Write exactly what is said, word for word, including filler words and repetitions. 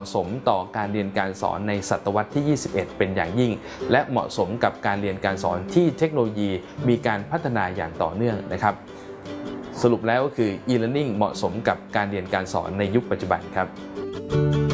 เหมาะสมต่อการเรียนการสอนในศตวรรษที่ ยี่สิบเอ็ด เป็นอย่างยิ่งและเหมาะสมกับการเรียนการสอนที่เทคโนโลยีมีการพัฒนาอย่างต่อเนื่องนะครับสรุปแล้วก็คือ e-learning เหมาะสมกับการเรียนการสอนในยุคปัจจุบันครับ